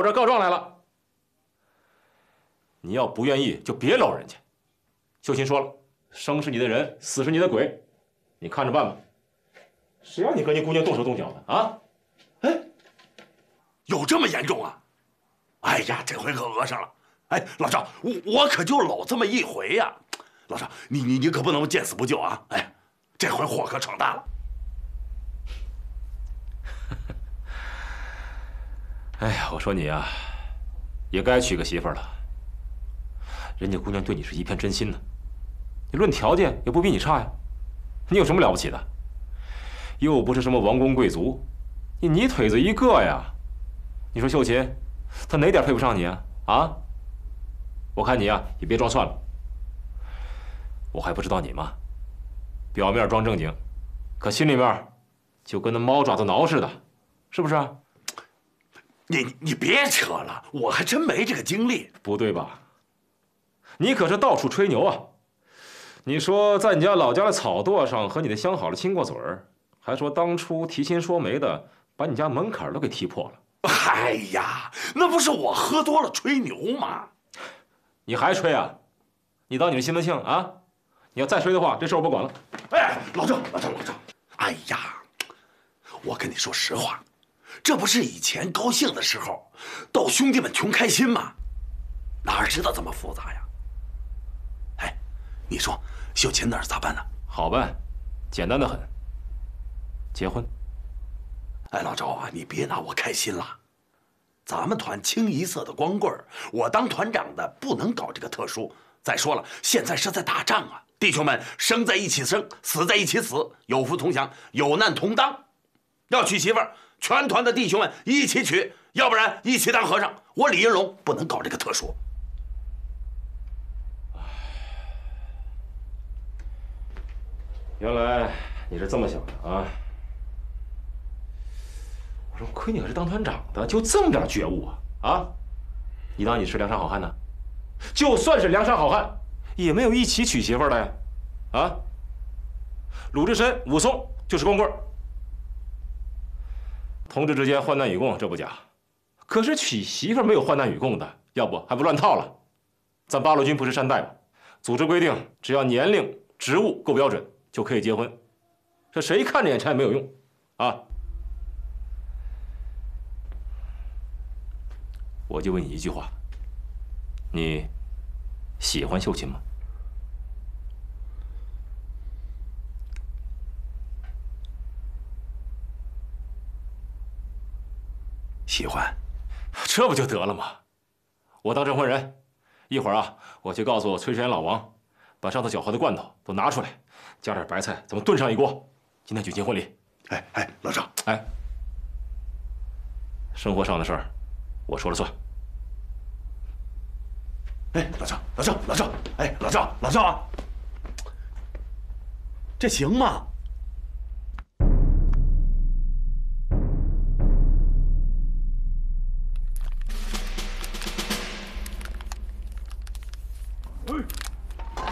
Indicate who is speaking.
Speaker 1: 我这儿告状来了。你要不愿意，就别搂人家。秀琴说了，生是你的人，死是你的鬼，你看着办吧。谁让你跟你姑娘动手动脚的啊？
Speaker 2: 哎，有这么严重啊？哎呀，这回可讹上了。哎，老赵，我可就搂这么一回呀。老赵，你可不能见死不救啊！哎，这回祸可闯大了。
Speaker 1: 哎呀，我说你啊，也该娶个媳妇儿了。人家姑娘对你是一片真心呢，你论条件也不比你差呀。你有什么了不起的？又不是什么王公贵族，你泥腿子一个呀。你说秀琴，她哪点配不上你啊？啊？我看你呀，也别装蒜了。我还不知道你吗？表面装正经，可心里面就跟那猫爪子挠似的，是不是啊？
Speaker 2: 你别扯了，我还真没这个经历。
Speaker 1: 不对吧？你可是到处吹牛啊！你说在你家老家的草垛上和你的相好的亲过嘴儿，还说当初提亲说媒的把你家门槛都给踢破了。
Speaker 2: 哎呀，那不是我喝多了吹牛吗？
Speaker 1: 你还吹啊？你当你是西门庆啊？你要再吹的话，这事我不管了。
Speaker 2: 哎，老赵，哎呀，我跟你说实话，这不是以前高兴的时候逗兄弟们穷开心吗？哪知道这么复杂呀？哎，你说秀琴那儿咋办呢？
Speaker 1: 好办，简单的很。结婚。
Speaker 2: 哎，老赵啊，你别拿我开心了。咱们团清一色的光棍儿，我当团长的不能搞这个特殊。再说了，现在是在打仗啊，弟兄们生在一起生，死在一起死，有福同享，有难同当。要娶媳妇儿，全团的弟兄们一起娶，要不然一起当和尚。我李云龙不能搞这个特殊。
Speaker 1: 原来你是这么想的啊！我说亏你可是当团长的，就这么点觉悟啊！啊，你当你是梁山好汉呢？就算是梁山好汉，也没有一起娶媳妇儿的呀！啊，鲁智深、武松就是光棍儿，同志之间患难与共，这不假。可是娶媳妇儿没有患难与共的，要不还不乱套了？咱八路军不是山寨吗？组织规定，只要年龄、职务够标准，就可以结婚。这谁看着眼馋也没有用啊！我就问你一句话，你喜欢秀琴吗？
Speaker 2: 喜欢，
Speaker 1: 这不就得了吗？我当证婚人，一会儿啊，我去告诉炊事员老王，把上次搅和的罐头都拿出来，加点白菜，咱们炖上一锅，今天举行婚礼。
Speaker 2: 哎，老赵，
Speaker 1: 哎，生活上的事儿，我说了算。
Speaker 2: 哎，老赵，哎，老赵啊，这行吗？